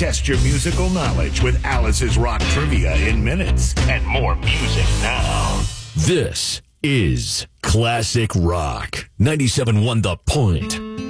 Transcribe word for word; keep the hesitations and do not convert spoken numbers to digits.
Test your musical knowledge with Alice's Rock Trivia in minutes. And more music now. This is Classic Rock. ninety-seven point one The Point.